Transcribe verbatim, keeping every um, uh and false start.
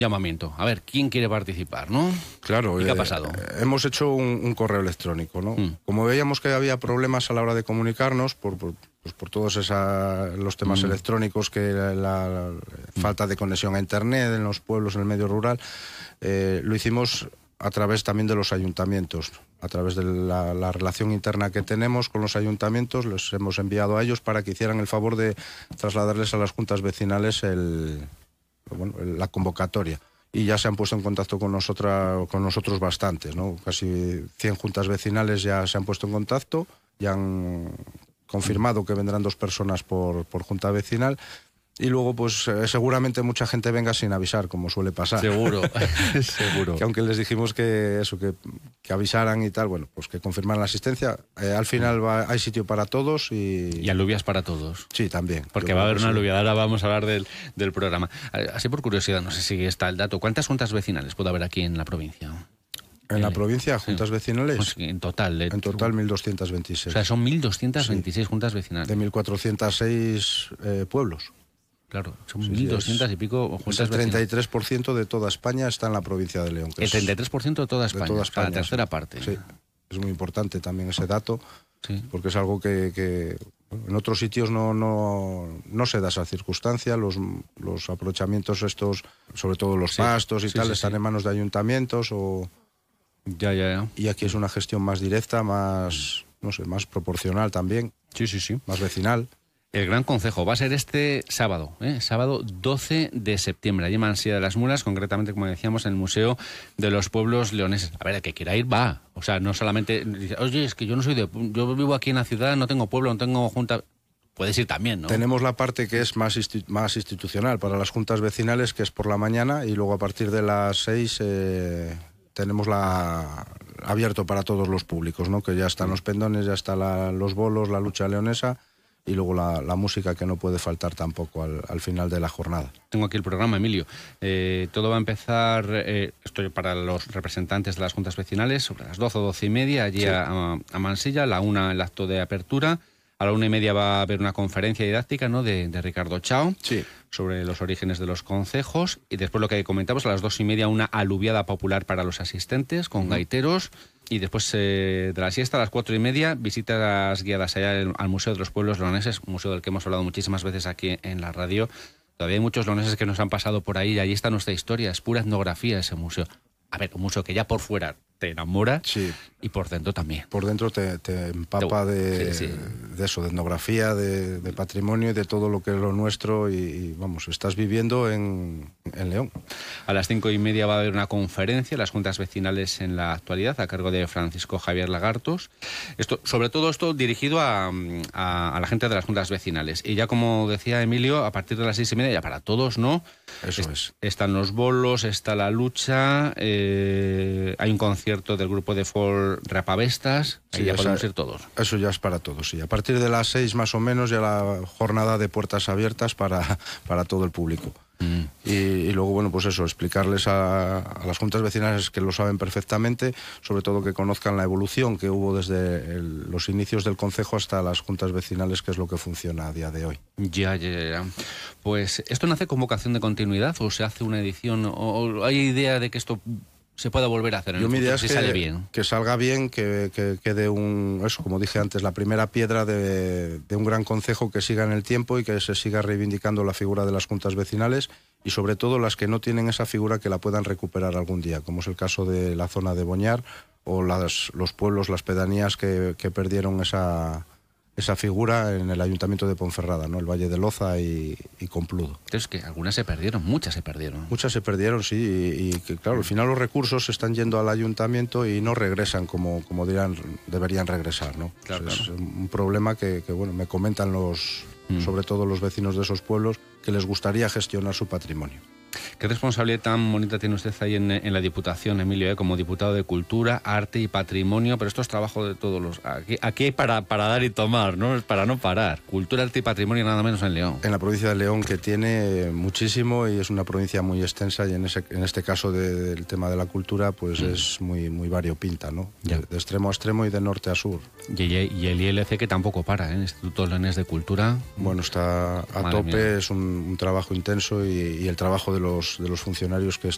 llamamiento. A ver, ¿quién quiere participar, no? Claro. ¿Y qué ha eh, pasado? Hemos hecho un, un correo electrónico, ¿no? Mm. Como veíamos que había problemas a la hora de comunicarnos por, por, pues por todos esa, los temas mm. electrónicos, que la, la, la mm. falta de conexión a internet en los pueblos, en el medio rural, eh, lo hicimos a través también de los ayuntamientos, a través de la, la relación interna que tenemos con los ayuntamientos. Les hemos enviado a ellos para que hicieran el favor de trasladarles a las juntas vecinales el... Bueno, la convocatoria, y ya se han puesto en contacto con nosotros, con nosotros bastantes, ¿no? Casi cien juntas vecinales ya se han puesto en contacto, ya han confirmado que vendrán dos personas por, por junta vecinal, y luego pues eh, seguramente mucha gente venga sin avisar, como suele pasar. Seguro, seguro. Que aunque les dijimos que eso, que, que avisaran y tal, bueno, pues que confirmaran la asistencia. Eh, al final va, hay sitio para todos y... Y alubias para todos. Sí, también. Porque va a haber una alubia. Ahora vamos a hablar del, del programa. Así por curiosidad, no sé si está el dato. ¿Cuántas juntas vecinales puede haber aquí en la provincia? En eh, la provincia, juntas sí. vecinales. Pues en total. Eh, en total, mil doscientas veintiséis. O sea, son mil doscientas veintiséis sí. juntas vecinales. De mil cuatrocientos seis eh, pueblos. Claro, son sí, mil doscientas sí, y pico juntas vecinales. El treinta y tres por ciento de toda España está en la provincia de León. El treinta y tres por ciento de toda España, de toda España, la tercera sí. parte. Sí, es muy importante también ese dato, sí. porque es algo que, que en otros sitios no, no, no se da esa circunstancia. Los, los aprovechamientos estos, sobre todo los sí. pastos y sí, tal, sí, están sí. en manos de ayuntamientos o... Ya, ya, ya. Y aquí es una gestión más directa, más, no sé, más proporcional también. Sí, sí, sí. Más vecinal. El Gran Concejo va a ser este sábado, ¿eh? sábado doce de septiembre, allí en Mansilla de las Mulas, concretamente, como decíamos, en el Museo de los Pueblos Leoneses. A ver, el que quiera ir, va. O sea, no solamente dice, oye, es que yo no soy de... Yo vivo aquí en la ciudad, no tengo pueblo, no tengo junta... Puedes ir también, ¿no? Tenemos la parte que es más, institu más institucional para las juntas vecinales, que es por la mañana, y luego a partir de las seis eh, tenemos la... abierto para todos los públicos, ¿no? Que ya están los pendones, ya están la, los bolos, la lucha leonesa... y luego la, la música, que no puede faltar tampoco al, al final de la jornada. Tengo aquí el programa, Emilio. Eh, todo va a empezar, eh, esto para los representantes de las juntas vecinales, sobre las doce o doce y media, allí sí. a, a Mansilla, a la una el acto de apertura. A la una y media va a haber una conferencia didáctica, ¿no?, de, de Ricardo Chao, sí. sobre los orígenes de los concejos. Y después, lo que comentamos, a las dos y media, una alubiada popular para los asistentes, con uh-huh. gaiteros. Y después eh, de la siesta, a las cuatro y media, visitas guiadas allá al, al Museo de los Pueblos Leoneses, un museo del que hemos hablado muchísimas veces aquí en la radio. Todavía hay muchos leoneses que nos han pasado por ahí, y allí está nuestra historia, es pura etnografía ese museo. A ver, un museo que ya por fuera te enamora, sí. y por dentro también. Por dentro te, te empapa de, sí, sí. de eso, de etnografía, de, de patrimonio y de todo lo que es lo nuestro, y, y vamos, estás viviendo en, en León. A las cinco y media va a haber una conferencia, las juntas vecinales en la actualidad, a cargo de Francisco Javier Lagartos. Esto, sobre todo esto dirigido a, a, a la gente de las juntas vecinales. Y ya, como decía Emilio, a partir de las seis y media, ya para todos, ¿no? Eso es, es. Están los bolos, está la lucha, eh, hay un concierto del grupo de folk Rapavestas, ahí sí, ya podemos ir todos. Eso ya es para todos, sí. A partir de las seis más o menos, ya la jornada de puertas abiertas para, para todo el público. Mm. Y, y luego, bueno, pues eso, explicarles a, a las juntas vecinales, que lo saben perfectamente, sobre todo que conozcan la evolución que hubo desde el, los inicios del concejo hasta las juntas vecinales, que es lo que funciona a día de hoy. Ya, ya, ya. Pues, ¿esto nace con vocación de continuidad o se hace una edición, o, o hay idea de que esto se pueda volver a hacer en Yo el mi futuro, idea es si que, sale bien? que salga bien, que, que quede un, eso, como dije antes, la primera piedra de, de un gran concejo que siga en el tiempo y que se siga reivindicando la figura de las juntas vecinales, y sobre todo las que no tienen esa figura, que la puedan recuperar algún día, como es el caso de la zona de Boñar, o las, los pueblos, las pedanías que, que perdieron esa, esa figura en el ayuntamiento de Ponferrada, ¿no? El Valle de Loza y, y Compludo. Es que algunas se perdieron, muchas se perdieron. Muchas se perdieron, sí, y, y que claro, al final los recursos se están yendo al ayuntamiento y no regresan como, como dirán, deberían regresar, ¿no? Claro, es claro. un problema que, que, bueno, me comentan los, mm. sobre todo los vecinos de esos pueblos, que les gustaría gestionar su patrimonio. Qué responsabilidad tan bonita tiene usted ahí en, en la Diputación, Emilio, ¿eh? Como diputado de Cultura, Arte y Patrimonio, pero esto es trabajo de todos los... Aquí, aquí hay para, para dar y tomar, ¿no? Para no parar. Cultura, Arte y Patrimonio, nada menos en León. En la provincia de León, que tiene muchísimo, y es una provincia muy extensa, y en, ese, en este caso de, del tema de la cultura, pues mm. es muy, muy variopinta, ¿no? De, de extremo a extremo y de norte a sur. Y, y el I L C, que tampoco para, ¿eh? El Instituto Leonés de Cultura. Bueno, está a Madre tope, mía. Es un, un trabajo intenso, y, y el trabajo de los, de los funcionarios que,